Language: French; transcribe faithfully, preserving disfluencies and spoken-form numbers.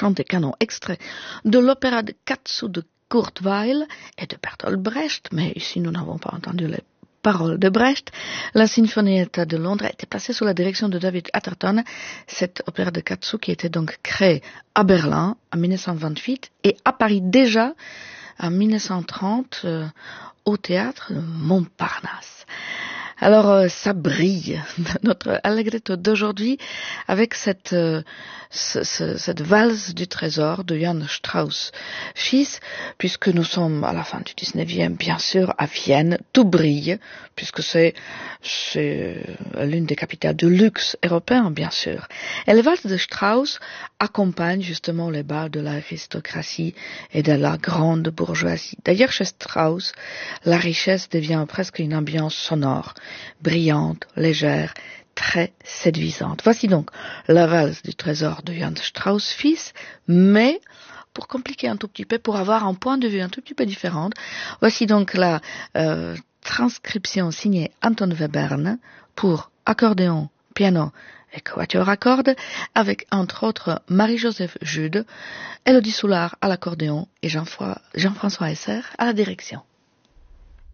chant des canons, extrait de l'opéra de Katsu de Kurt Weill et de Bertolt Brecht, mais ici nous n'avons pas entendu les paroles de Brecht. La Sinfonietta de Londres a été placée sous la direction de David Atherton, cette opéra de Katsu qui était donc créée à Berlin en mille neuf cent vingt-huit et à Paris déjà en mille neuf cent trente euh, au théâtre de Montparnasse. Alors euh, ça brille, notre Allegretto d'aujourd'hui, avec cette, euh, ce, ce, cette valse du trésor de Johann Strauss fils, puisque nous sommes à la fin du dix-neuvième, bien sûr, à Vienne, tout brille, puisque c'est, c'est l'une des capitales du luxe européen, bien sûr. Et les valses de Strauss accompagnent justement les bals de l'aristocratie et de la grande bourgeoisie. D'ailleurs, chez Strauss, la richesse devient presque une ambiance sonore, brillante, légère, très séduisante. Voici donc la valse du trésor de Johann Strauss fils, mais pour compliquer un tout petit peu, pour avoir un point de vue un tout petit peu différent, voici donc la euh, transcription signée Anton Webern pour accordéon, piano et quatuor à cordes, avec entre autres Marie-Joseph Jude, Élodie Soulard à l'accordéon et Jean-François Esser à la direction.